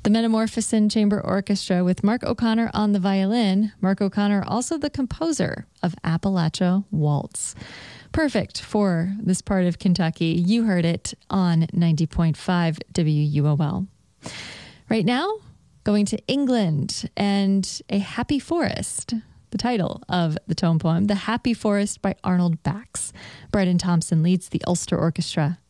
The Metamorphosin Chamber Orchestra with Mark O'Connor on the violin. Mark O'Connor, also the composer of Appalachia Waltz. Perfect for this part of Kentucky. You heard it on 90.5 WUOL. Right now, going to England and A Happy Forest. The title of the tone poem, The Happy Forest by Arnold Bax. Brendan Thompson leads the Ulster Orchestra.